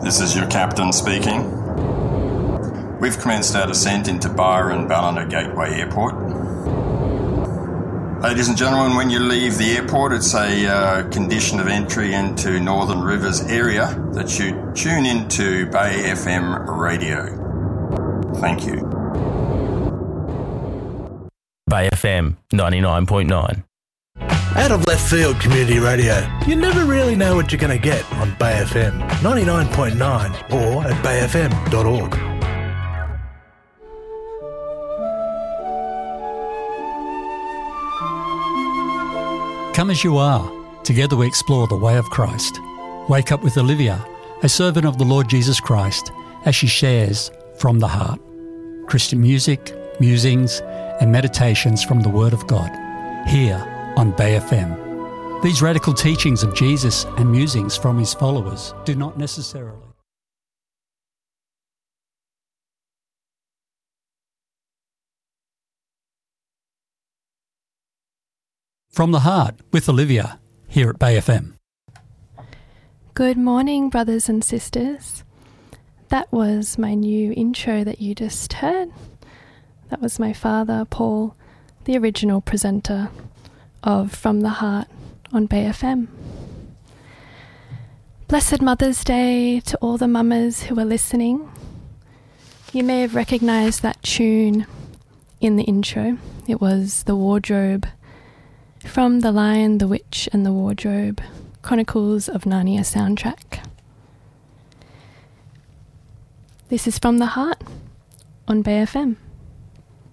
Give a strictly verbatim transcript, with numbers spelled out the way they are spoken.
This is your captain speaking. We've commenced our descent into Byron Ballina Gateway Airport. Ladies and gentlemen, when you leave the airport, it's a uh, condition of entry into Northern Rivers area that you tune into Bay F M radio. Thank you. Bay F M ninety-nine point nine. Out of left field community radio. You never really know what you're going to get on Bay F M ninety-nine point nine or at bay f m dot org. Come as you are. Together we explore the way of Christ. Wake up with Olivia, a servant of the Lord Jesus Christ, as she shares from the heart. Christian music, musings, and meditations from the Word of God, here on Bay F M. These radical teachings of Jesus and musings from his followers do not necessarily. From the Heart with Olivia, here at Bay F M. Good morning, brothers and sisters. That was my new intro that you just heard. That was my father, Paul, the original presenter of From the Heart on Bay F M. Blessed Mother's Day to all the mamas who are listening. You may have recognised that tune in the intro. It was The Wardrobe from The Lion, the Witch and the Wardrobe, Chronicles of Narnia soundtrack. This is From the Heart on Bay F M.